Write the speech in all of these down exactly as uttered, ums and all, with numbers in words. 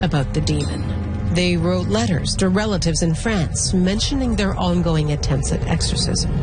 about the demon. They wrote letters to relatives in France mentioning their ongoing attempts at exorcism.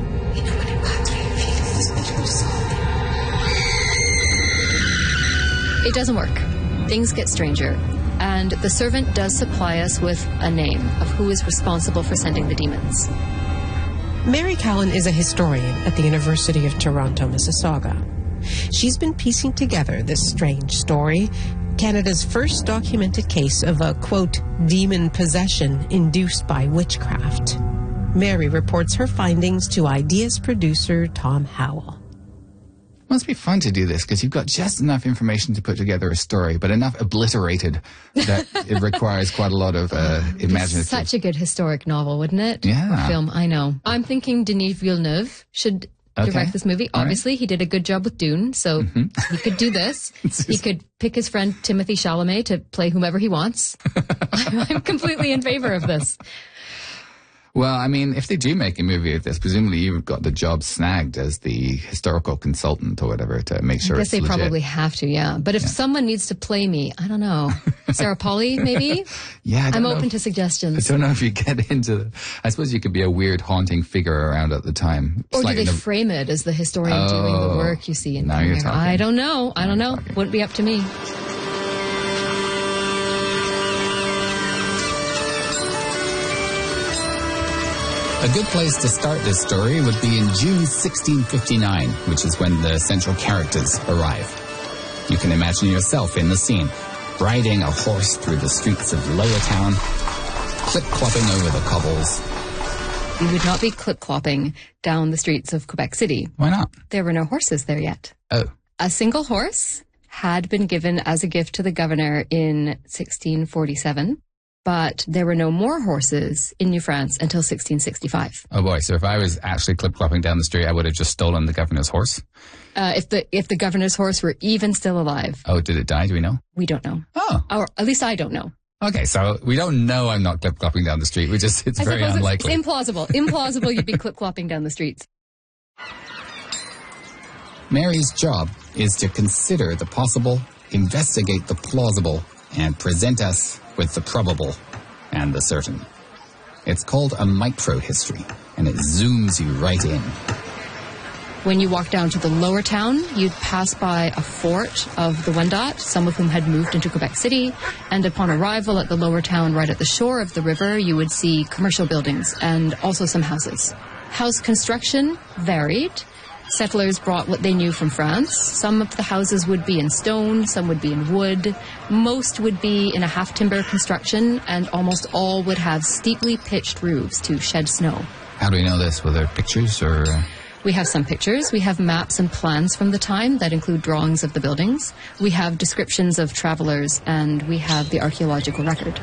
It doesn't work. Things get stranger. And the servant does supply us with a name of who is responsible for sending the demons. Mary Callan is a historian at the University of Toronto, Mississauga. She's been piecing together this strange story, Canada's first documented case of a, quote, demon possession induced by witchcraft. Mary reports her findings to Ideas producer Tom Howell. It must be fun to do this because you've got just enough information to put together a story, but enough obliterated that it requires quite a lot of uh, imaginative. It's such a good historic novel, wouldn't it? Yeah. Or film, I know. I'm thinking Denis Villeneuve should direct Okay. this movie. All Obviously, right. he did a good job with Dune, so Mm-hmm. he could do this. He could pick his friend Timothée Chalamet to play whomever he wants. I'm completely in favor of this. Well, I mean, if they do make a movie of this, presumably you've got the job snagged as the historical consultant or whatever to make sure I it's guess they legit. probably have to, yeah. But if Yeah. someone needs to play me, I don't know. Sarah Polley, maybe? Yeah, I don't I'm know open if- to I suggestions. don't know if you get into the... I suppose you could be a weird, haunting figure around at the time. It's Or do like they in the- frame it as the historian doing the Oh, work you see in now you're there? talking. I don't know. I don't know. talking. Wouldn't be up to me. A good place to start this story would be in June sixteen fifty-nine, which is when the central characters arrive. You can imagine yourself in the scene, riding a horse through the streets of Lower Town, clip-clopping over the cobbles. We would not be clip-clopping down the streets of Quebec City. Why not? There were no horses there yet. Oh, A single horse had been given as a gift to the governor in sixteen forty-seven, but there were no more horses in New France until sixteen sixty-five. oh boy. So if I was actually clip-clopping down the street, I would have just stolen the governor's horse. Uh, if the if the governor's horse were even still alive, Oh, did it die? Do we know? we don't know. Oh, Or at least I don't know. okay. So we don't know I'm not clip-clopping down the street. We just, it's I very suppose unlikely. It's implausible. Implausible you'd be clip-clopping down the streets. Mary's job is to consider the possible, investigate the plausible, and present us with the probable and the certain. It's called a micro-history, and it zooms you right in. When you walk down to the Lower Town, you'd pass by a fort of the Wendat, some of whom had moved into Quebec City, and upon arrival at the Lower Town right at the shore of the river, you would see commercial buildings and also some houses. House construction varied. Settlers brought what they knew from France. Some of the houses would be in stone, some would be in wood. Most would be in a half-timber construction, and almost all would have steeply pitched roofs to shed snow. How do we know this? Were there pictures or... Uh... We have some pictures. We have maps and plans from the time that include drawings of the buildings. We have descriptions of travelers, and we have the archaeological record.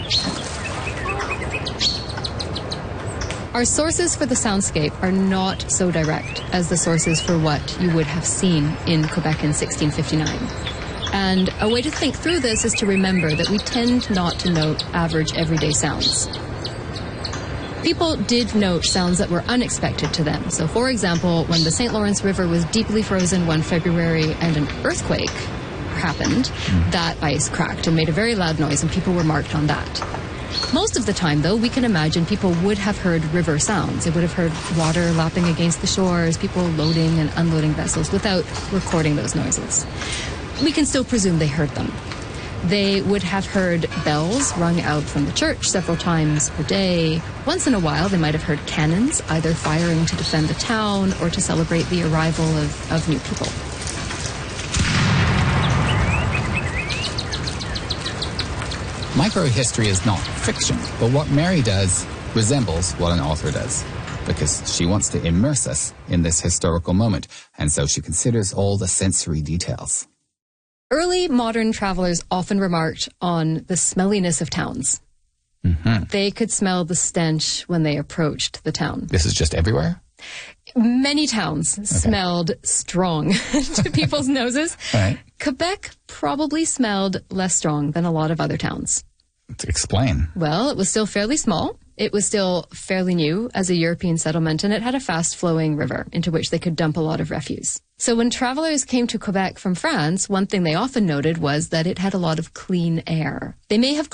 Our sources for the soundscape are not so direct as the sources for what you would have seen in Quebec in sixteen fifty-nine. And a way to think through this is to remember that we tend not to note average everyday sounds. People did note sounds that were unexpected to them. So, for example, when the Saint Lawrence River was deeply frozen one February and an earthquake happened, that ice cracked and made a very loud noise, and people were marked on that. Most of the time, though, we can imagine people would have heard river sounds. They would have heard water lapping against the shores, people loading and unloading vessels without recording those noises. We can still presume they heard them. They would have heard bells rung out from the church several times per day. Once in a while, they might have heard cannons, either firing to defend the town or to celebrate the arrival of, of new people. Microhistory is not fiction, but what Mary does resembles what an author does, because she wants to immerse us in this historical moment, and so she considers all the sensory details. Early modern travelers often remarked on the smelliness of towns. Mm-hmm. They could smell the stench when they approached the town. This is just everywhere? Many towns smelled strong to people's noses. Right. Quebec probably smelled less strong than a lot of other towns. To explain. Well, it was still fairly small. It was still fairly new as a European settlement, and it had a fast-flowing river into which they could dump a lot of refuse. So when travelers came to Quebec from France, one thing they often noted was that it had a lot of clean air. They may have